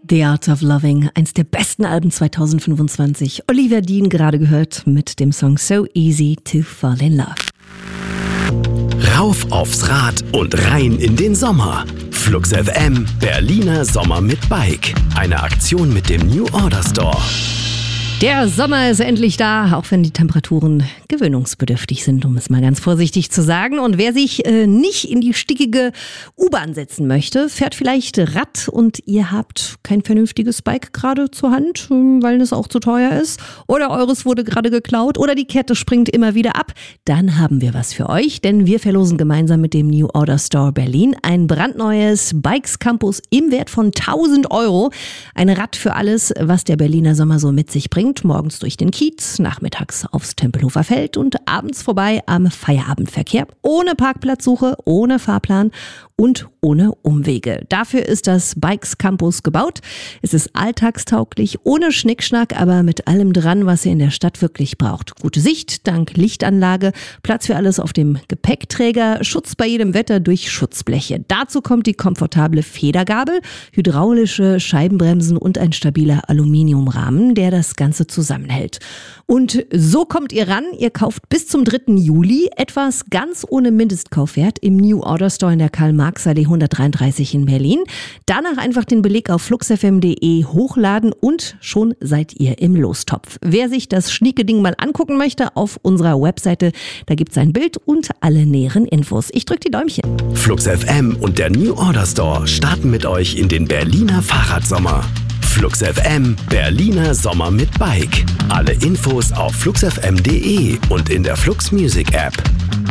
The Art of Loving, eins der besten Alben 2025. Olivia Dean gerade gehört mit dem Song So Easy to Fall in Love. Rauf aufs Rad und rein in den Sommer. Flux FM, Berliner Sommer mit Bike. Eine Aktion mit dem New Order Store. Der Sommer ist endlich da, auch wenn die Temperaturen gewöhnungsbedürftig sind, um es mal ganz vorsichtig zu sagen. Und wer sich nicht in die stickige U-Bahn setzen möchte, fährt vielleicht Rad und ihr habt kein vernünftiges Bike gerade zur Hand, weil es auch zu teuer ist. Oder eures wurde gerade geklaut oder die Kette springt immer wieder ab. Dann haben wir was für euch, denn wir verlosen gemeinsam mit dem New Order Store Berlin ein brandneues Bikes Campus im Wert von 1.000 €. Ein Rad für alles, was der Berliner Sommer so mit sich bringt. Morgens durch den Kiez, nachmittags aufs Tempelhofer Feld und abends vorbei am Feierabendverkehr. Ohne Parkplatzsuche, ohne Fahrplan und ohne Umwege. Dafür ist das Bikes Campus gebaut. Es ist alltagstauglich, ohne Schnickschnack, aber mit allem dran, was ihr in der Stadt wirklich braucht. Gute Sicht dank Lichtanlage, Platz für alles auf dem Gepäckträger, Schutz bei jedem Wetter durch Schutzbleche. Dazu kommt die komfortable Federgabel, hydraulische Scheibenbremsen und ein stabiler Aluminiumrahmen, der das Ganze zusammenhält. Und so kommt ihr ran. Ihr kauft bis zum 3. Juli etwas ganz ohne Mindestkaufwert im New Order Store in der Karl-Marx-Allee 133 in Berlin. Danach einfach den Beleg auf fluxfm.de hochladen und schon seid ihr im Lostopf. Wer sich das schnieke Ding mal angucken möchte, auf unserer Webseite, da gibt's ein Bild und alle näheren Infos. Ich drück die Däumchen. Flux FM und der New Order Store starten mit euch in den Berliner Fahrradsommer. Flux FM, Berliner Sommer mit Bike. Alle Infos auf fluxfm.de und in der Flux Music App.